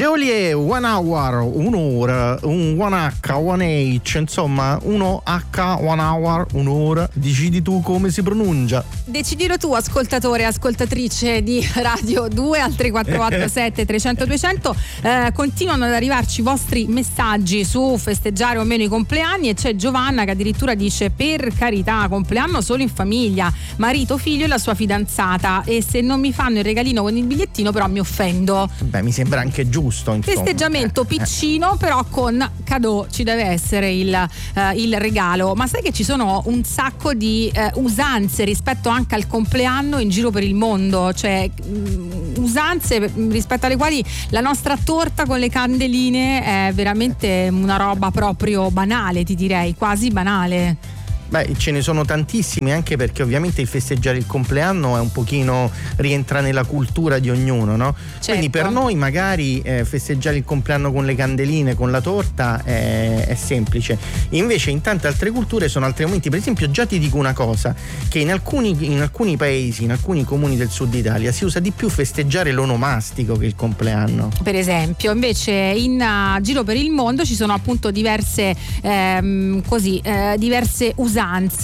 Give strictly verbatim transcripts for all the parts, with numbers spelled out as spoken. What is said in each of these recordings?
Geolier, one hour, un'ora, un one H, one H, insomma, uno H, one hour, un'ora. Decidi tu come si pronuncia. Decidilo tu, ascoltatore, ascoltatrice di Radio due al tre quattro quattro sette trecento duecento. Eh, continuano ad arrivarci i vostri messaggi su festeggiare o meno i compleanni, e c'è Giovanna che addirittura dice: per carità, compleanno solo in famiglia, marito, figlio e la sua fidanzata, e se non mi fanno il regalino con il bigliettino però mi offendo. Beh, mi sembra anche giusto, insomma. Festeggiamento eh, piccino, però con cadeau, ci deve essere il, uh, il regalo. Ma sai che ci sono un sacco di uh, usanze rispetto anche al compleanno in giro per il mondo, cioè um, usanze rispetto alle quali la nostra torta con le candeline è veramente una roba proprio banale, ti direi, quasi banale. Beh, ce ne sono tantissimi, anche perché ovviamente il festeggiare il compleanno è un pochino, rientra nella cultura di ognuno, no? Certo. Quindi per noi magari eh, festeggiare il compleanno con le candeline, con la torta è, è semplice. Invece in tante altre culture sono altri momenti. Per esempio, già ti dico una cosa, che in alcuni, in alcuni paesi, in alcuni comuni del sud Italia si usa di più festeggiare l'onomastico che il compleanno. Per esempio, invece in uh, giro per il mondo ci sono appunto diverse ehm, così eh, diverse usanze.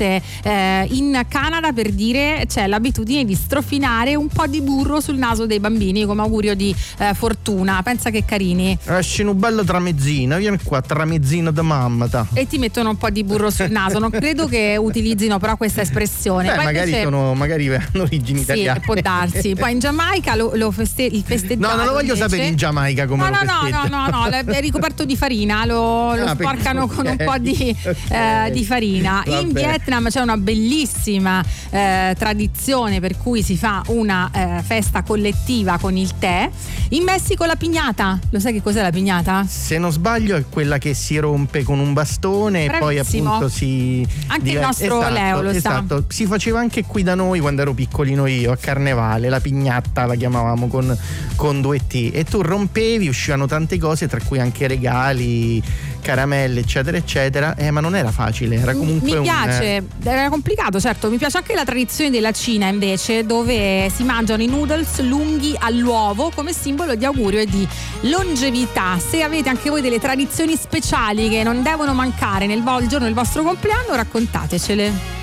Eh, in Canada, per dire, c'è l'abitudine di strofinare un po' di burro sul naso dei bambini come augurio di eh, fortuna. Pensa che carini. Esci una bella tramezzina, vieni qua, tramezzina da mamma ta. E ti mettono un po' di burro sul naso. Non credo che utilizzino però questa espressione. Beh, Poi magari invece, sono magari hanno origini italiane. Sì, può darsi. Poi in Giamaica lo, lo feste, il festeggiato. No, non lo voglio invece, sapere in Giamaica come no, lo no, no, festeggiano. no, no, no, è ricoperto di farina, lo, lo Ah, sporcano perché- con un po' di, okay. eh, di farina. Vabbè. In Vietnam c'è una bellissima eh, tradizione per cui si fa una eh, festa collettiva con il tè. In Messico la piñata, lo sai che cos'è la piñata? Se non sbaglio è quella che si rompe con un bastone e poi Bravissimo. appunto si Anche dive- il nostro esatto, Leo lo sa. esatto. Si faceva anche qui da noi quando ero piccolino io, a Carnevale, la pignatta la chiamavamo con, con due T, e tu rompevi, uscivano tante cose, tra cui anche regali, caramelle, eccetera eccetera, eh, ma non era facile, era comunque mi piace, un, era complicato, certo. Mi piace anche la tradizione della Cina invece, dove si mangiano i noodles lunghi all'uovo come simbolo di augurio e di longevità. Se avete anche voi delle tradizioni speciali che non devono mancare nel vo- il giorno del vostro compleanno, raccontatecele.